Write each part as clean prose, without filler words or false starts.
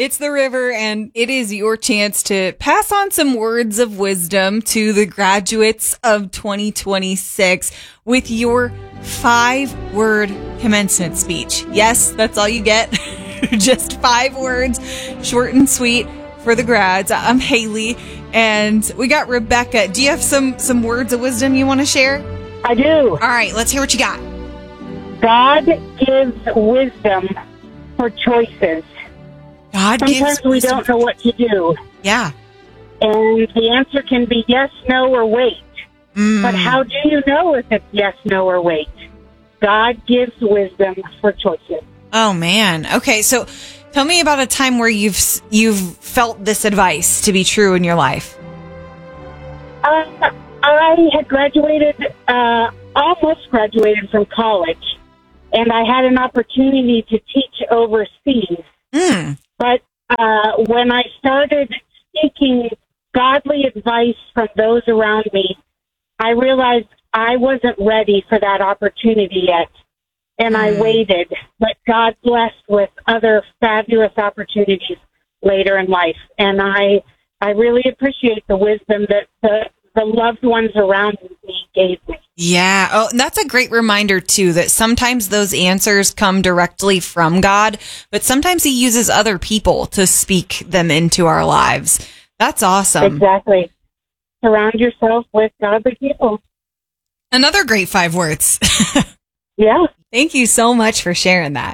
It's the River, and it is your chance to pass on some words of wisdom to the graduates of 2026 with your 5-word commencement speech. Yes, that's all you get. Just 5 words, short and sweet for the grads. I'm Haley, and we got Rebecca. Do you have some words of wisdom you want to share? I do. All right, let's hear what you got. God gives wisdom for choices. Sometimes we don't know what to do. Yeah. And the answer can be yes, no, or wait. But how do you know if it's yes, no, or wait? God gives wisdom for choices. Oh, man. Okay, so tell me about a time where you've felt this advice to be true in your life. I had almost graduated from college, and I had an opportunity to teach overseas. But when I started seeking godly advice from those around me, I realized I wasn't ready for that opportunity yet. And I waited, but God blessed with other fabulous opportunities later in life. And I really appreciate the wisdom that the loved ones around me gave me. Yeah. Oh, that's a great reminder, too, that sometimes those answers come directly from God, but sometimes He uses other people to speak them into our lives. That's awesome. Exactly. Surround yourself with godly people. Another great 5 words. Yeah. Thank you so much for sharing that.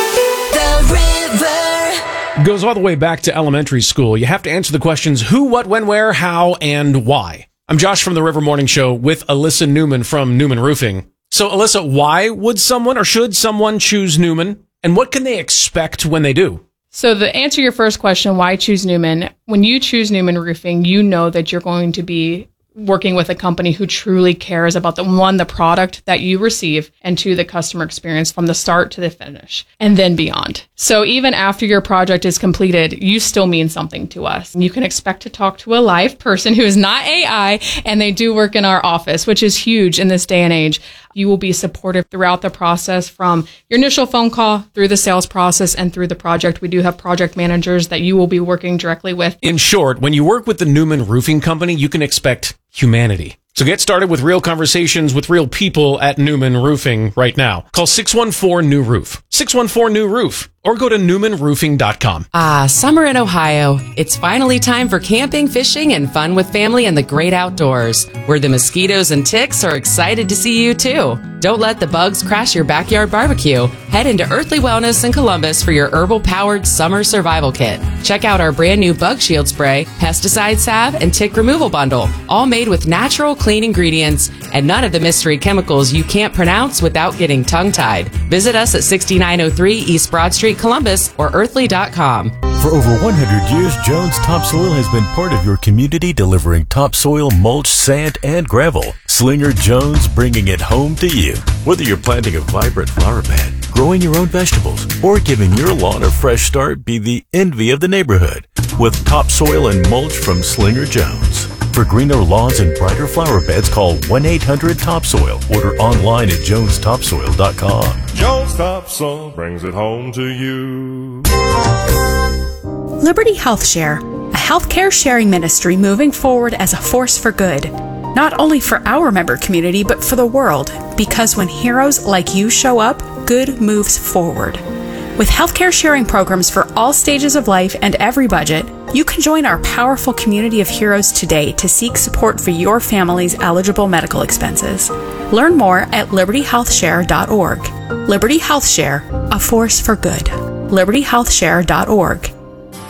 The River goes all the way back to elementary school. You have to answer the questions who, what, when, where, how, and why. I'm Josh from the River Morning Show with Alyssa Newman from Newman Roofing. So, Alyssa, why would someone or should someone choose Newman? And what can they expect when they do? So to answer your first question, why choose Newman? When you choose Newman Roofing, you know that you're going to be working with a company who truly cares about the product that you receive, and 2, the customer experience from the start to the finish and then beyond. So even after your project is completed, you still mean something to us. You can expect to talk to a live person who is not AI, and they do work in our office, which is huge in this day and age. You will be supportive throughout the process, from your initial phone call through the sales process and through the project. We do have project managers that you will be working directly with. In short, when you work with the Newman Roofing Company, you can expect humanity. So get started with real conversations with real people at Newman Roofing right now. Call 614-NEW-ROOF. 614-NEW-ROOF. Or go to newmanroofing.com. Summer in Ohio. It's finally time for camping, fishing, and fun with family in the great outdoors, where the mosquitoes and ticks are excited to see you too. Don't let the bugs crash your backyard barbecue. Head into Earthly Wellness in Columbus for your herbal-powered summer survival kit. Check out our brand new bug shield spray, pesticide salve, and tick removal bundle, all made with natural, clean ingredients and none of the mystery chemicals you can't pronounce without getting tongue-tied. Visit us at 6903 East Broad Street, Columbus, or earthly.com. For over 100 years, Jones Topsoil has been part of your community, delivering topsoil, mulch, sand, and gravel. Slinger Jones, bringing it home to you. Whether you're planting a vibrant flower bed, growing your own vegetables, or giving your lawn a fresh start, be the envy of the neighborhood with topsoil and mulch from Slinger Jones. For greener lawns and brighter flower beds, call 1-800-TOPSOIL. Order online at jonestopsoil.com. Jones Topsoil brings it home to you. Liberty Health Share, a healthcare sharing ministry moving forward as a force for good. Not only for our member community, but for the world. Because when heroes like you show up, good moves forward. With healthcare sharing programs for all stages of life and every budget, you can join our powerful community of heroes today to seek support for your family's eligible medical expenses. Learn more at libertyhealthshare.org. Liberty Health Share, a force for good. libertyhealthshare.org.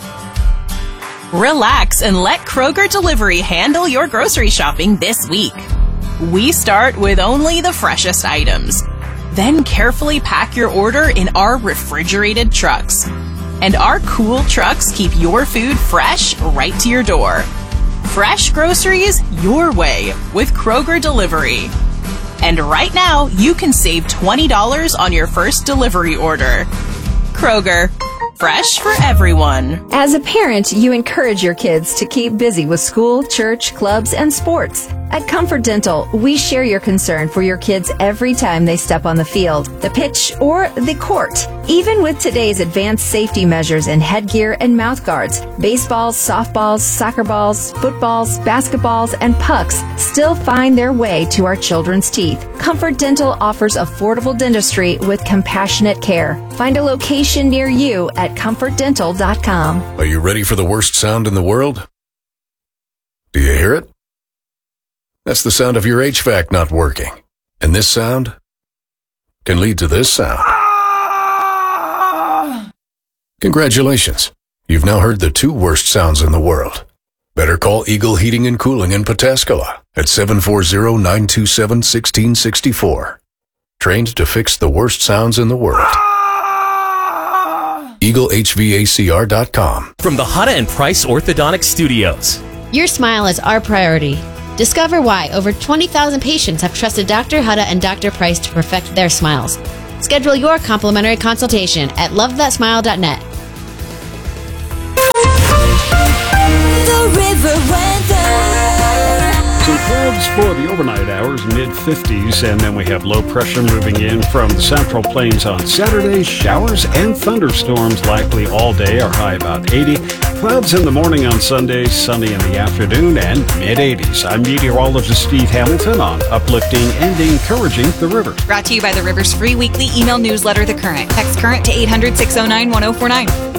Relax and let Kroger Delivery handle your grocery shopping this week. We start with only the freshest items. Then carefully pack your order in our refrigerated trucks. And our cool trucks keep your food fresh right to your door. Fresh groceries your way with Kroger Delivery. And right now, you can save $20 on your first delivery order. Kroger, fresh for everyone. As a parent, you encourage your kids to keep busy with school, church, clubs, and sports. At Comfort Dental, we share your concern for your kids every time they step on the field, the pitch, or the court. Even with today's advanced safety measures in headgear and mouth guards, baseballs, softballs, soccer balls, footballs, basketballs, and pucks still find their way to our children's teeth. Comfort Dental offers affordable dentistry with compassionate care. Find a location near you at comfortdental.com. Are you ready for the worst sound in the world? Do you hear it? That's the sound of your HVAC not working. And this sound can lead to this sound. Congratulations. You've now heard the 2 worst sounds in the world. Better call Eagle Heating and Cooling in Pataskala at 740-927-1664. Trained to fix the worst sounds in the world. EagleHVACR.com. From the Hutta and Price Orthodontic Studios. Your smile is our priority. Discover why over 20,000 patients have trusted Dr. Hutta and Dr. Price to perfect their smiles. Schedule your complimentary consultation at lovethatsmile.net. The River Weather. Some clouds for the overnight hours, mid-50s, and then we have low pressure moving in from the Central Plains on Saturday. Showers and thunderstorms likely all day, our high about 80. Clouds in the morning on Sunday, sunny in the afternoon, and mid-80s. I'm meteorologist Steve Hamilton on uplifting and encouraging the river. Brought to you by the River's free weekly email newsletter, The Current. Text Current to 800-609-1049.